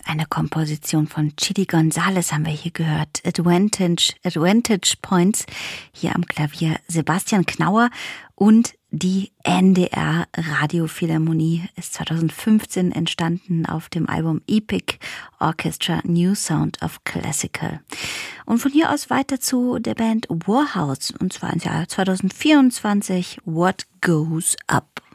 Eine Komposition von Chili González haben wir hier gehört. Advantage Points. Hier am Klavier Sebastian Knauer. Und die NDR Radiophilharmonie ist 2015 entstanden auf dem Album Epic Orchestra New Sound of Classical. Und von hier aus weiter zu der Band Warhouse. Und zwar ins Jahr 2024. What Goes Up?